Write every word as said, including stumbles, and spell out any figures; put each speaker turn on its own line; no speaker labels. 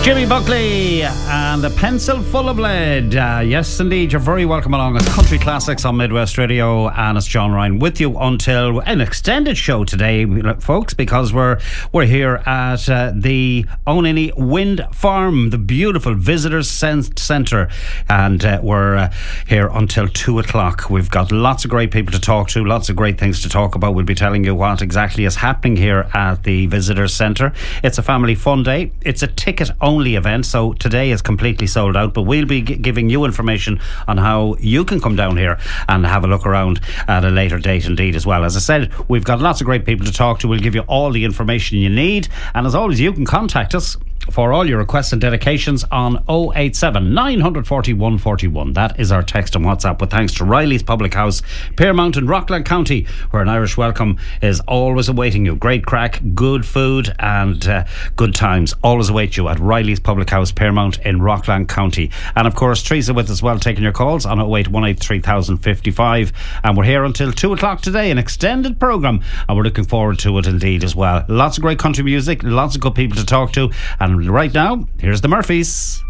Jimmy Buckley and the Pencil Full of Lead. Uh, yes, indeed, you're very welcome along. It's Country Classics on Midwest Radio, and it's John Ryan with you until an extended show today, folks, because we're we're here at uh, the Onini Wind Farm, the beautiful Visitors Centre, and uh, we're uh, here until two o'clock. We've got lots of great people to talk to, lots of great things to talk about. We'll be telling you what exactly is happening here at the Visitors Centre. It's a family fun day. It's a ticket only event, so today is completely sold out, but we'll be g- giving you information on how you can come down here and have a look around at a later date indeed as well. As I said, we've got lots of great people to talk to. We'll give you all the information you need, and as always, you can contact us for all your requests and dedications on oh eight seven, nine four oh, one four one. That is our text and WhatsApp, with thanks to Riley's Public House, Pearmount in Rockland County, where an Irish welcome is always awaiting you. Great crack, good food and uh, good times always await you at Riley's Public House, Pearmount in Rockland County. And of course, Teresa with us as well, taking your calls on oh eight one eight, three thousand fifty-five. And we're here until two o'clock today, an extended programme, and we're looking forward to it indeed as well. Lots of great country music, lots of good people to talk to, and right now, here's the Murphys.